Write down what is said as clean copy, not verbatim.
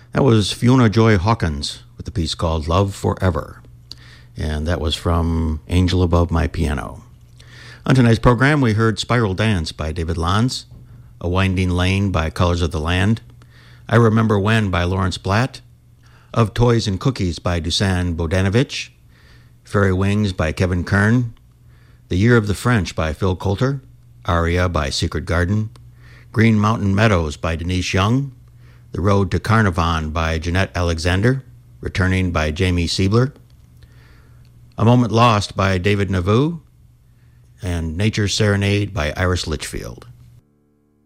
That was Fiona Joy Hawkins with the piece called Love Forever. And that was from Angel Above My Piano. On tonight's program, we heard Spiral Dance by David Lanz, A Winding Lane by Colors of the Land, I Remember When by Lawrence Blatt, Of Toys and Cookies by Dusan Bodanovich, Fairy Wings by Kevin Kern, The Year of the French by Phil Coulter, Aria by Secret Garden, Green Mountain Meadows by Denise Young, The Road to Carnarvon by Jeanette Alexander, Returning by Jamie Siebler, A Moment Lost by David Naveau, and Nature's Serenade by Iris Litchfield.